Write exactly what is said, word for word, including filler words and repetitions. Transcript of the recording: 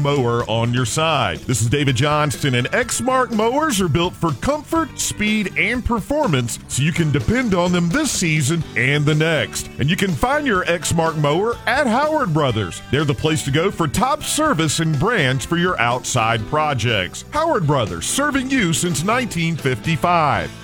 mower on your side. This is David Johnston, and Exmark mowers are built for comfort, speed, and performance, so you can depend on them this season and the next. And you can find your Exmark mower at Howard Brothers. They're the place to go for top service and brands for your outside projects. Howard Brothers, serving you since nineteen fifty-five.